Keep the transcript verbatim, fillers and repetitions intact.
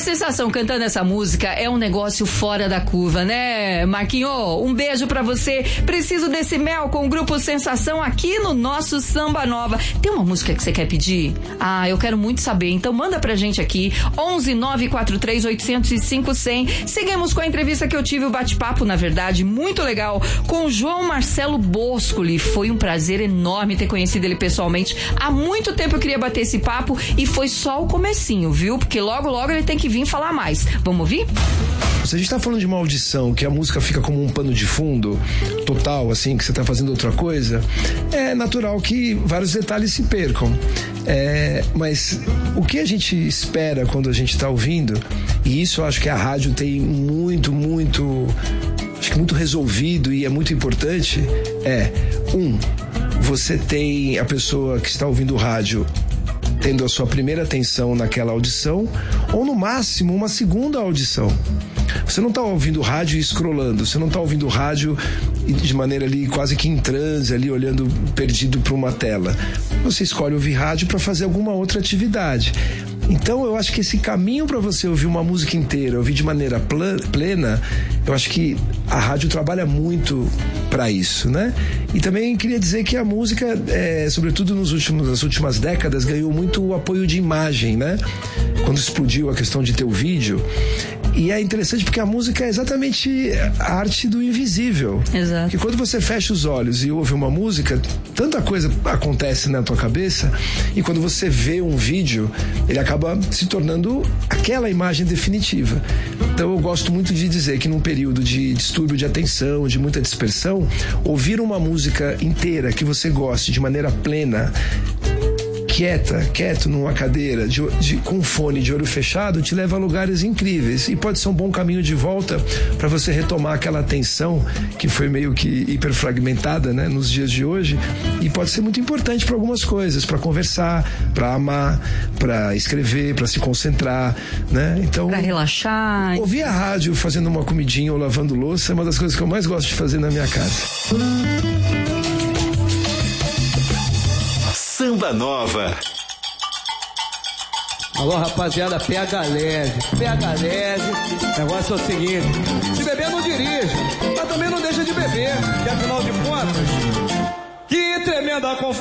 Sensação cantando essa música é um negócio fora da curva, né, Marquinho? Um beijo pra você. Preciso desse mel com o Grupo Sensação aqui no nosso Samba Nova. Tem uma música que você quer pedir? Ah, eu quero muito saber. Então manda pra gente aqui. onze nove quatro três oito zero cinco zero zero. Seguimos com a entrevista que eu tive, o bate-papo, na verdade, muito legal, com o João Marcelo Boscoli. Foi um prazer enorme ter conhecido ele pessoalmente. Há muito tempo eu queria bater esse papo e foi só o comecinho, viu? Porque logo, logo ele tem que vir falar mais. Vamos ouvir? Se a gente tá falando de uma audição que a música fica como um pano de fundo total, assim, que você tá fazendo outra coisa, é natural que vários detalhes se percam. É, mas o que a gente espera quando a gente tá ouvindo, e isso eu acho que a rádio tem muito, muito, acho que muito resolvido e é muito importante, é, um, você tem a pessoa que está ouvindo o rádio tendo a sua primeira atenção naquela audição, ou no máximo uma segunda audição. Você não está ouvindo rádio e scrollando, você não está ouvindo rádio de maneira ali quase que em transe, ali olhando perdido para uma tela. Você escolhe ouvir rádio para fazer alguma outra atividade. Então eu acho que esse caminho para você ouvir uma música inteira, ouvir de maneira plena, eu acho que a rádio trabalha muito para isso, né? E também queria dizer que a música, é, sobretudo nos últimos, nas últimas décadas, ganhou muito o apoio de imagem, né? Quando explodiu a questão de ter o vídeo. E é interessante porque a música é exatamente a arte do invisível. Exato. Porque quando você fecha os olhos e ouve uma música, tanta coisa acontece na tua cabeça, e quando você vê um vídeo, ele acaba se tornando aquela imagem definitiva. Então eu gosto muito de dizer que num período de distúrbio de atenção, de muita dispersão, ouvir uma música inteira que você goste de maneira plena, quieta, quieto numa cadeira, de, de, com fone de olho fechado, te leva a lugares incríveis. E pode ser um bom caminho de volta para você retomar aquela atenção que foi meio que hiperfragmentada, né, nos dias de hoje. E pode ser muito importante para algumas coisas, para conversar, para amar, para escrever, para se concentrar, né? Então, para relaxar. Ouvir a rádio fazendo uma comidinha ou lavando louça é uma das coisas que eu mais gosto de fazer na minha casa. Samba Nova. Alô, rapaziada, pega leve, pega leve. O negócio é o seguinte: se beber, não dirige, mas também não deixa de beber, que afinal de contas, que tremenda confusão.